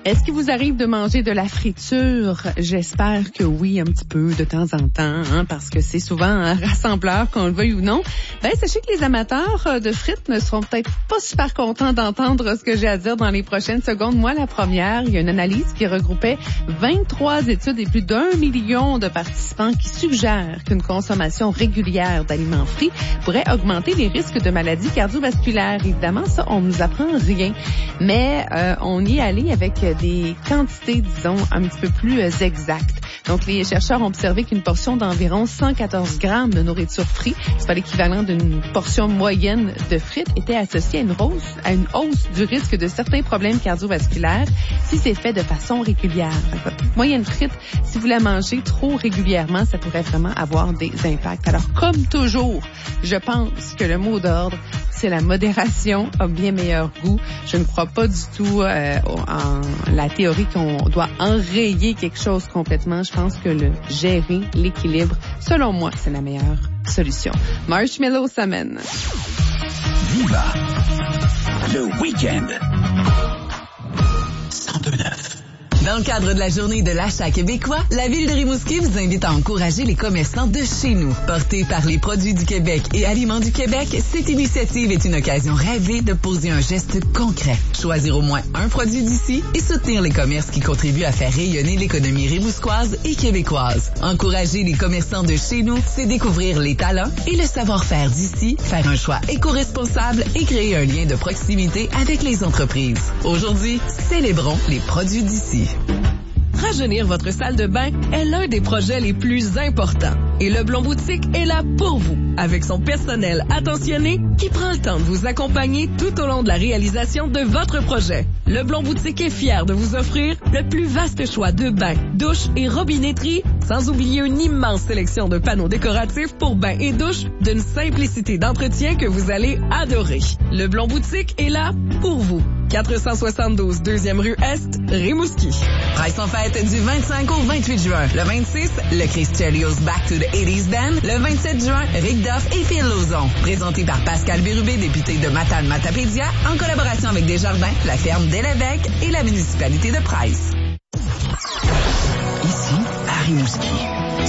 Est-ce qu'il vous arrive de manger de la friture? J'espère que oui, un petit peu de temps en temps, parce que c'est souvent un rassembleur, qu'on le veuille ou non. Sachez que les amateurs de frites ne seront peut-être pas super contents d'entendre ce que j'ai à dire dans les prochaines secondes. Moi, la première, il y a une analyse qui regroupait 23 études et plus d'1 million de participants qui suggèrent qu'une consommation régulière d'aliments frits pourrait augmenter les risques de maladies cardiovasculaires. Évidemment, ça, on nous apprend rien. Mais on y est allé avec des quantités, disons, un petit peu plus exactes. Donc, les chercheurs ont observé qu'une portion d'environ 114 grammes de nourriture frite, c'est pas l'équivalent d'une portion moyenne de frites, était associée à une hausse du risque de certains problèmes cardiovasculaires si c'est fait de façon régulière. Moyenne frite, si vous la mangez trop régulièrement, ça pourrait vraiment avoir des impacts. Alors, comme toujours, je pense que le mot d'ordre, c'est la modération a bien meilleur goût. Je ne crois pas du tout en la théorie qu'on doit enrayer quelque chose complètement. Je pense que gérer l'équilibre, selon moi, c'est la meilleure solution. Marshmello s'amène. Viva le week-end. 102.9. Dans le cadre de la journée de l'achat québécois, la Ville de Rimouski vous invite à encourager les commerçants de chez nous. Portée par les produits du Québec et Aliments du Québec, cette initiative est une occasion rêvée de poser un geste concret. Choisir au moins un produit d'ici et soutenir les commerces qui contribuent à faire rayonner l'économie rimousquoise et québécoise. Encourager les commerçants de chez nous, c'est découvrir les talents et le savoir-faire d'ici, faire un choix éco-responsable et créer un lien de proximité avec les entreprises. Aujourd'hui, célébrons les produits d'ici. Rajeunir votre salle de bain est l'un des projets les plus importants. Et Leblond Boutique est là pour vous, avec son personnel attentionné qui prend le temps de vous accompagner tout au long de la réalisation de votre projet. Leblond Boutique est fier de vous offrir le plus vaste choix de bains, douches et robinetteries, sans oublier une immense sélection de panneaux décoratifs pour bains et douches d'une simplicité d'entretien que vous allez adorer. Leblond Boutique est là pour vous. 472 2e rue Est, Rimouski. Price en fête du 25 au 28 juin. Le 26, le Chris Chelios Back to the 80s Band. Le 27 juin, Rick Duff et Phil Lauzon. Présenté par Pascal Bérubé, député de Matane-Matapédia, en collaboration avec Desjardins, la ferme des Lévesques et la municipalité de Price. Ici, à Rimouski,